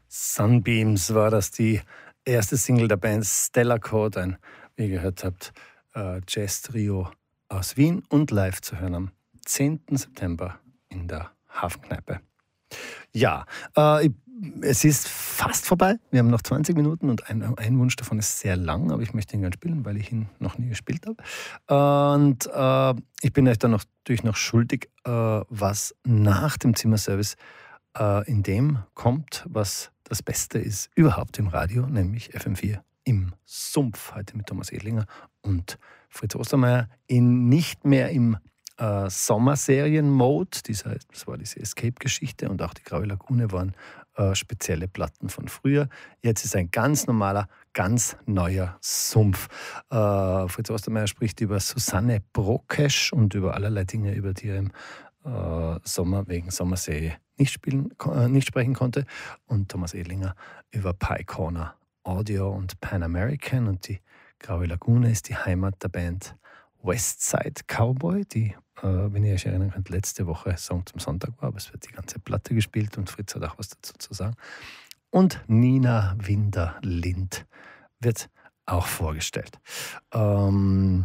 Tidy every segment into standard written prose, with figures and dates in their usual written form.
Sunbeams war das, die erste Single der Band Stellar Code, ein, wie ihr gehört habt, Jazz-Trio aus Wien und live zu hören am 10. September in der Hafenkneipe. Ja, es ist fast vorbei. Wir haben noch 20 Minuten und ein Wunsch davon ist sehr lang, aber ich möchte ihn gerne spielen, weil ich ihn noch nie gespielt habe. Und ich bin euch dann natürlich noch schuldig, was nach dem Zimmerservice in dem kommt, was das Beste ist überhaupt im Radio, nämlich FM4 im Sumpf. Heute mit Thomas Edlinger und Fritz Ostermeier nicht mehr im Sommerserien-Mode. Das war diese Escape-Geschichte und auch die Graue Lagune waren spezielle Platten von früher. Jetzt ist ein ganz normaler, ganz neuer Sumpf. Fritz Ostermeier spricht über Susanne Brokesch und über allerlei Dinge, über die er im Sommer wegen Sommerserie nicht sprechen konnte. Und Thomas Edlinger über Pie Corner Audio und Pan American. Und die Graue Lagune ist die Heimat der Band Westside Cowboy, die, wenn ihr euch erinnern könnt, letzte Woche Song zum Sonntag war, aber es wird die ganze Platte gespielt und Fritz hat auch was dazu zu sagen. Und Nina Winder-Lind wird auch vorgestellt. Und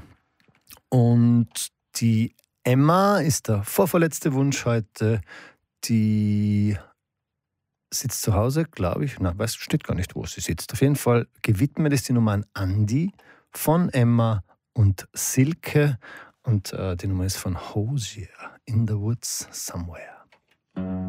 die Emma ist der vorvorletzte Wunsch heute. Die sitzt zu Hause, glaube ich. Steht gar nicht, wo sie sitzt. Auf jeden Fall gewidmet ist die Nummer an Andi von Emma und Silke. Und die Nummer ist von Hosier, In the Woods Somewhere.